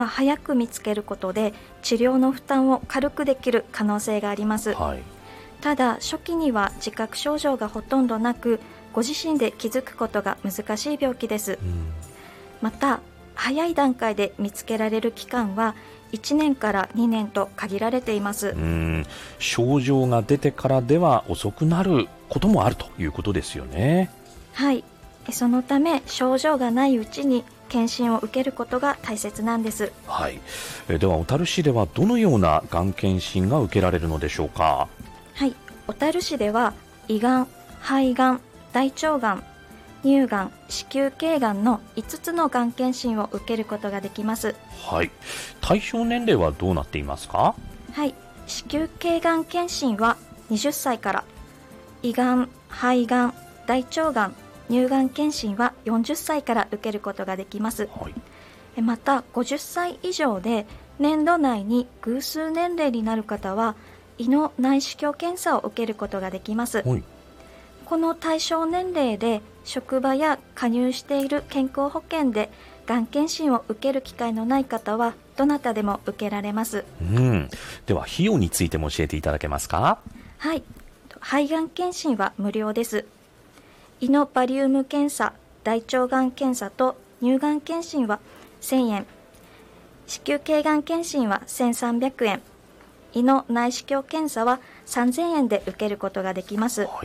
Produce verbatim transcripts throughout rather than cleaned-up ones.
早く見つけることで治療の負担を軽くできる可能性があります、はい、ただ初期には自覚症状がほとんどなくご自身で気づくことが難しい病気です、うん、また早い段階で見つけられる期間はいちねんからにねんと限られています。 うーん、症状が出てからでは遅くなることもあるということですよね。 はい、そのため症状がないうちに検診を受けることが大切なんです。 はい、えでは小樽市ではどのようながん検診が受けられるのでしょうか。 はい、小樽市では胃がん、肺がん、大腸がん、乳がん、子宮頸がんのいつつのがん検診を受けることができます。 はい、対象年齢はどうなっていますか。 はい、子宮頸がん検診ははたちから、胃がん、肺がん、大腸がん、乳がん検診はよんじゅっさいから受けることができます、はい、またごじゅっさい以上で年度内に偶数年齢になる方は胃の内視鏡検査を受けることができます、はい、この対象年齢で職場や加入している健康保険でがん検診を受ける機会のない方はどなたでも受けられます、 うん、では費用についても教えていただけますか。 はい、肺がん検診は無料です。胃のバリウム検査、大腸がん検査と乳がん検診はせんえん、子宮頸がん検診はせんさんびゃくえん、胃の内視鏡検査はさんぜんえんで受けることができます、はい、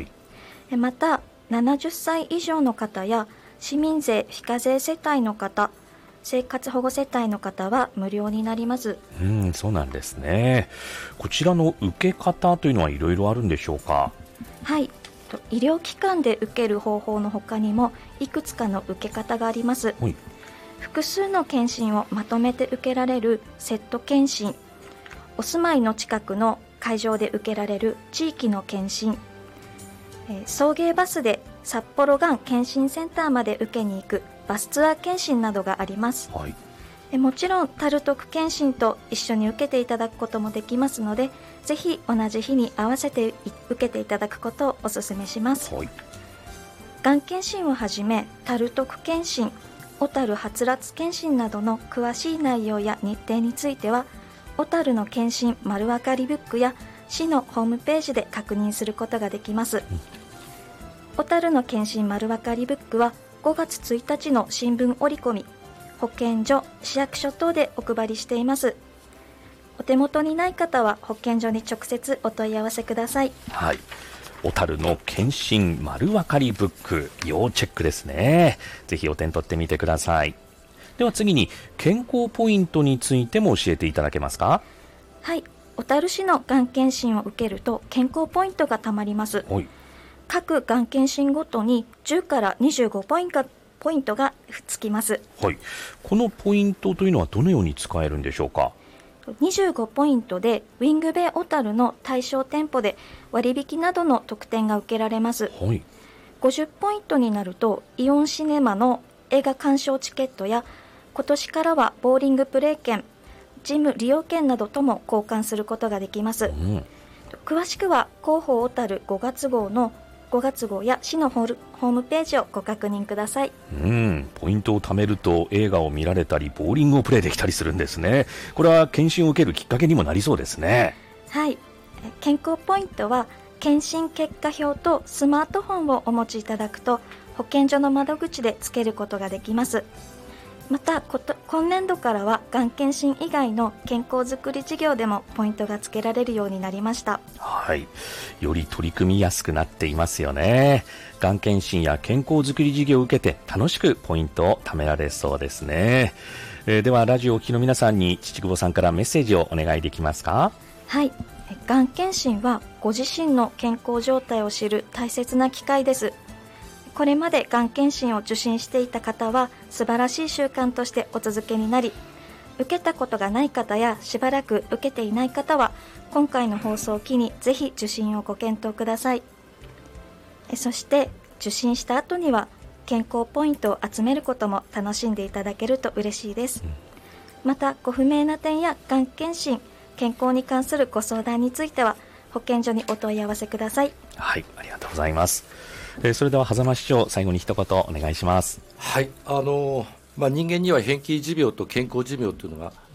またななじゅっさい以上の方や市民税非課税世帯の方、生活保護世帯の方は無料になります。 うん、そうなんですね。こちらの受け方というのはいろいろあるんでしょうか。 はい、医療機関で受ける方法の他にもいくつかの受け方があります、はい、複数の検診をまとめて受けられるセット検診、お住まいの近くの会場で受けられる地域の検診、えー、送迎バスで札幌がん検診センターまで受けに行くバスツアー検診などがあります、はい、えもちろんタルトク検診と一緒に受けていただくこともできますので、ぜひ同じ日に合わせて受けていただくことをお勧めします、はい、がん検診をはじめタルトク検診、小樽はつらつ検診などの詳しい内容や日程については小樽の検診丸わかりブックや市のホームページで確認することができます、うん、小樽の検診丸わかりブックはごがつついたちの新聞折り込み、保健所、市役所等でお配りしています。お手元にない方は保健所に直接お問い合わせください。 はい、小樽の検診丸わかりブック、要チェックですね。ぜひお手に取ってみてください。では次に健康ポイントについても教えていただけますか。 はい、小樽市のがん検診を受けると健康ポイントがたまります。はい、各がん検診ごとにじゅうからにじゅうごポイントポイントがつきます、 はい、このポイントというのはどのように使えるんでしょうか。 にじゅうごポイントでウィングベイ小樽の対象店舗で割引などの特典が受けられます、はい、ごじゅうポイントになるとイオンシネマの映画鑑賞チケットや今年からはボーリングプレー券、ジム利用券などとも交換することができます、うん、詳しくは広報小樽ごがつ号のごがつ号や市のホームページをご確認ください。 うん、ポイントを貯めると映画を見られたりボーリングをプレーできたりするんですね。これは検診を受けるきっかけにもなりそうですね。 はい、健康ポイントは検診結果表とスマートフォンをお持ちいただくと保健所の窓口でつけることができます。また今年度からはがん検診以外の健康づくり事業でもポイントがつけられるようになりました。 はい、より取り組みやすくなっていますよね。がん検診や健康づくり事業を受けて楽しくポイントを貯められそうですね。えー、ではラジオをお聞きの皆さんに父久保さんからメッセージをお願いできますか。 はい、がん検診はご自身の健康状態を知る大切な機会です。これまでがん検診を受診していた方は素晴らしい習慣としてお続けになり、受けたことがない方やしばらく受けていない方は今回の放送を機にぜひ受診をご検討ください。そして受診した後には健康ポイントを集めることも楽しんでいただけると嬉しいです。またご不明な点やがん検診、健康に関するご相談については保健所にお問い合わせください。 はい、ありがとうございます。えー、それでは狭間市長、最後に一言お願いします。 はい、あのまあ、人間には変形持病と健康寿命というのが